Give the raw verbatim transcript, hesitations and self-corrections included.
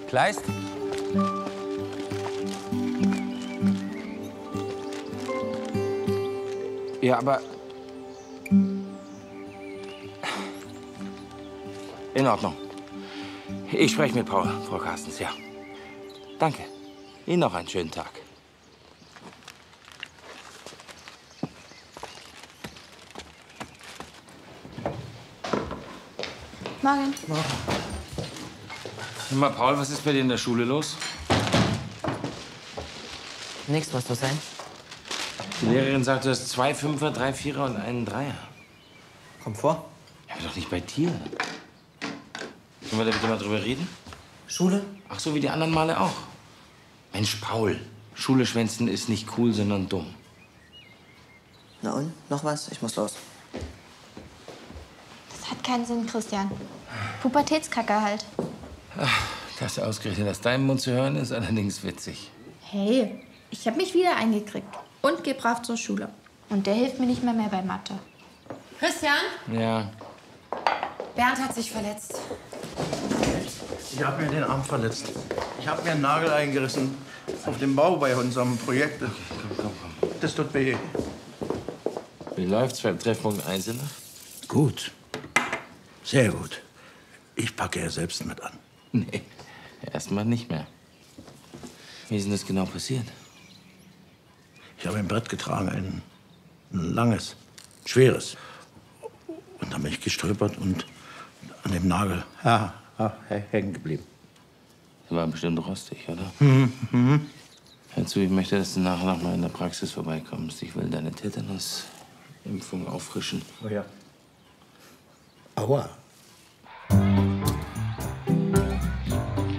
Kleist? Ja, aber... In Ordnung. Ich spreche mit Paul, Frau Carstens, ja. Danke. Ihnen noch einen schönen Tag. Morgen. Morgen. Sag mal, Paul, was ist bei dir in der Schule los? Nichts muss so sein. Die Lehrerin sagt, du hast zwei Fünfer, drei Vierer und einen Dreier. Komm vor. Ja, aber doch nicht bei dir. Können wir da bitte mal drüber reden? Schule? Ach so, wie die anderen Male auch. Mensch, Paul, Schule schwänzen ist nicht cool, sondern dumm. Na und? Noch was? Ich muss los. Das hat keinen Sinn, Christian. Pubertätskacke halt. Ach, das ausgerechnet aus deinem Mund zu hören, ist allerdings witzig. Hey, ich habe mich wieder eingekriegt. Und geh brav zur Schule. Und der hilft mir nicht mehr mehr bei Mathe. Christian? Ja. Bernd hat sich verletzt. Ich habe mir den Arm verletzt. Ich habe mir einen Nagel eingerissen auf dem Bau bei unserem Projekt. Okay, komm, komm, komm. Das tut weh. Wie läuft's beim Treffpunkt Eisenach? Gut. Sehr gut. Ich packe ja selbst mit an. Nee, erstmal nicht mehr. Wie ist denn das genau passiert? Ich habe ein Brett getragen, ein, ein langes, schweres. Und dann bin ich gestolpert und an dem Nagel ja, ja, hängen geblieben. Der war bestimmt rostig, oder? Mhm. Mhm. Hör zu, ich möchte, dass du nachher noch mal in der Praxis vorbeikommst. Ich will deine Tetanus-Impfung auffrischen. Oh ja. Aua.